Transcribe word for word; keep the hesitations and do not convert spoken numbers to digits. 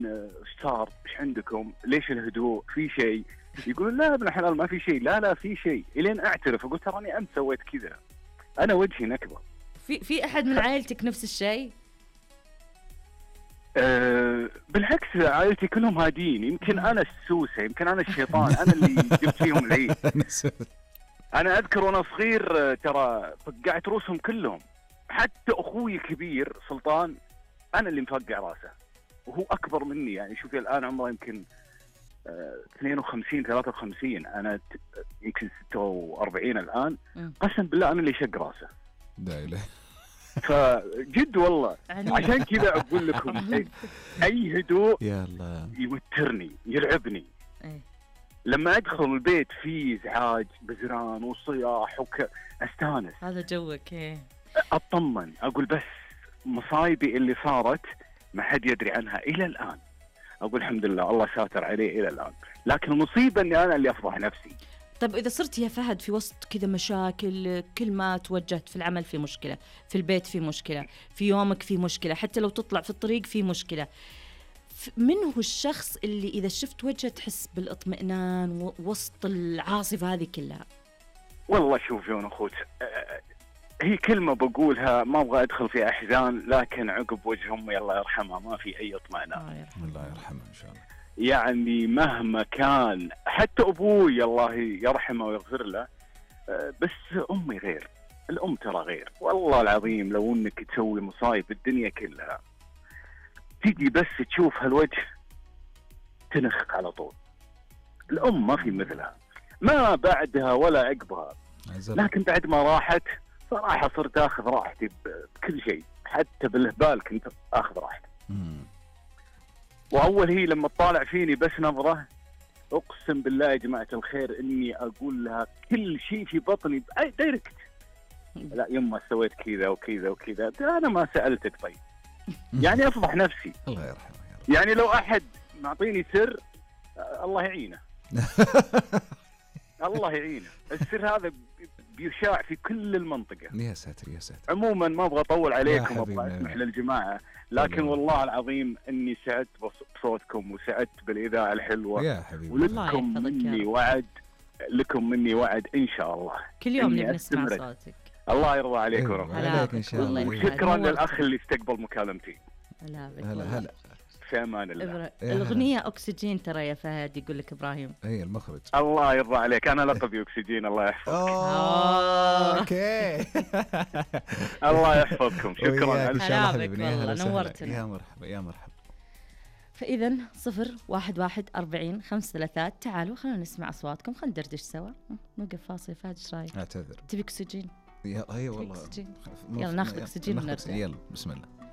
ايش صار؟ ايش عندكم؟ ليش الهدوء؟ في شيء؟ يقول لا ابن حلال ما في شيء. لا لا في شيء. الين اعترف اقول تراني امس سويت كذا، انا وجهي نكبه. في في احد من عائلتك نفس الشيء؟ أه بالعكس عائلتي كلهم هادين. يمكن انا السوسه، يمكن انا الشيطان، انا اللي جبت فيهم العيد. انا اذكر وانا صغير ترى فقعت رؤوسهم كلهم، حتى اخوي كبير سلطان انا اللي مفقع راسه وهو اكبر مني. يعني شوفي الان عمره يمكن اثنين وخمسين ثلاثة وخمسين، انا يمكن ستة وأربعين الان. قسم بالله انا اللي شق راسه. لا اله. فجد والله عشان كذا اقول لكم اي, أي هدوء يلا يوترني يلعبني. لما ادخل البيت فيه ازعاج بزران وصياح وك استانس. هذا جوك. ايه اطمن اقول بس مصايبي اللي صارت ما حد يدري عنها الى الان، اقول الحمد لله الله ساتر عليه الى الان. لكن المصيبه اني انا اللي افضح نفسي. طيب إذا صرت يا فهد في وسط كذا مشاكل، كل ما توجهت في العمل في مشكلة، في البيت في مشكلة، في يومك في مشكلة، حتى لو تطلع في الطريق في مشكلة، من هو الشخص اللي إذا شفت وجهه تحس بالاطمئنان وسط العاصفة هذه كلها؟ والله شوف يا أخوت، هي كلمة بقولها ما أبغى أدخل في أحزان، لكن عقب وجه أمي الله يرحمها ما في أي اطمئنان. الله يرحمها إن شاء الله. يعني مهما كان، حتى أبوي الله يرحمه ويغفر له، بس أمي غير. الأم ترى غير والله العظيم. لو أنك تسوي مصايب الدنيا كلها تيجي بس تشوف هالوجه تنخك على طول. الأم ما في مثلها، ما بعدها ولا عقبها. لكن بعد ما راحت صراحة صرت أخذ راحتي بكل شيء، حتى بالهبال كنت أخذ راحتي. وأول هي لما تطالع فيني بس نظرة، أقسم بالله يا جماعة الخير إني أقول لها كل شيء في بطني دايركت. لا يما سويت كذا وكذا وكذا، أنا ما سألتك. طيب يعني أفضح نفسي. الله يرحمه. يعني لو أحد معطيني سر الله يعينه. الله يعينه. السر هذا بيشاع في كل المنطقة. يا ساتر يا ساتر. عموما ما أبغى أطول عليكم وأبغى أسمح للجماعة، لكن والله العظيم أني سعدت بصوتكم وسعدت بالإذاعة الحلوة. يا حبيبي ولكم مني وعد، لكم مني وعد إن شاء الله كل يوم نبي نسمع صوتك. الله يرضى عليك ورحمة عليك إن شاء الله. وشكرا للأخ اللي استقبل مكالمتي. هلا هلا هلا. في أمان الله. الأغنية أكسجين ترى يا فهد، يقول لك إبراهيم. أي المخرج. الله يرضى عليك، أنا لقبي أكسجين. الله يحفظك. أوكي. الله يحفظكم. شكرا. إن شاء الله حبيبي. والله نورتنا. يا مرحبا يا مرحبا. فإذا صفر واحد واحد أربعين خمس ثلاثات، تعالوا خلونا نسمع أصواتكم، خلنا ندردش سوا. نوقف فاصل. فهد إيش رأيك؟ أعتذر. تبي أكسجين؟ يا أي والله. يلا ناخذ أكسجين ونرجع. يلا بسم الله.